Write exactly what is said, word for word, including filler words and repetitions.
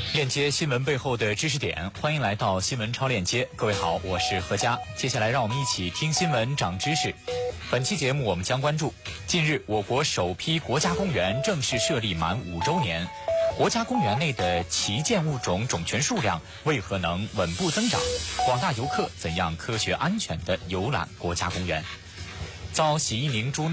链接新闻背后的知识点，欢迎来到新闻超链接。各位好，我是何佳。接下来让我们一起听新闻长知识。本期节目我们将关注：近日，我国首批国家公园正式设立满五周年，国家公园内的旗舰物种种群数量为何能稳步增长？广大游客怎样科学安全地游览国家公园？遭洗衣凝珠